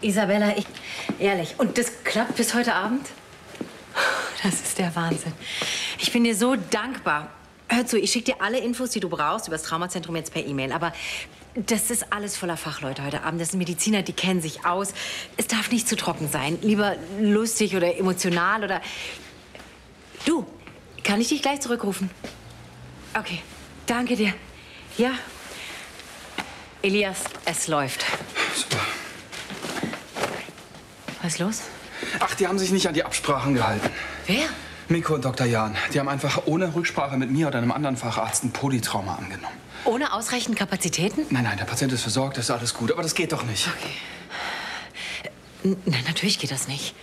Isabella, ehrlich, und das klappt bis heute Abend? Das ist der Wahnsinn. Ich bin dir so dankbar. Hör zu, ich schicke dir alle Infos, die du brauchst, über das Traumazentrum jetzt per E-Mail. Aber das ist alles voller Fachleute heute Abend. Das sind Mediziner, die kennen sich aus. Es darf nicht zu trocken sein. Lieber lustig oder emotional oder... Du, kann ich dich gleich zurückrufen? Okay, danke dir. Ja. Elias, es läuft. Super. Was ist los? Ach, die haben sich nicht an die Absprachen gehalten. Wer? Miko und Dr. Jahn. Die haben einfach ohne Rücksprache mit mir oder einem anderen Facharzt ein Polytrauma angenommen. Ohne ausreichend Kapazitäten? Nein, der Patient ist versorgt, das ist alles gut. Aber das geht doch nicht. Okay. Nein, natürlich geht das nicht.